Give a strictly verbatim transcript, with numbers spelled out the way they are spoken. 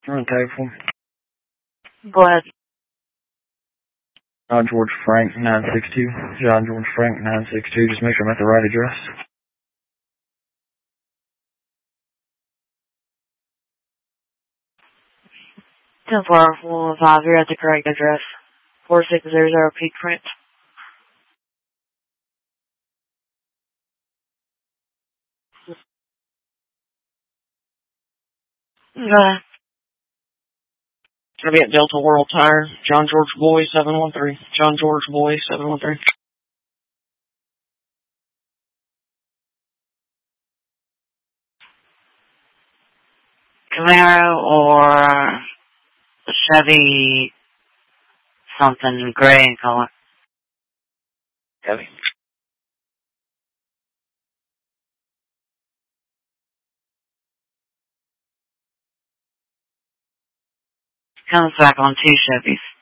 Okay, cool. Go ahead. John George Frank, nine six two. John George Frank, nine six two. Just make sure I'm at the right address. ten four one five, you're at the correct address. four six zero zero Peak Print. Okay. It's going to be at Delta World Tire, John George Boy, seven one three. John George Boy, seven one three. Camaro or Chevy something gray in color. Chevy. Comes back on two Chevys.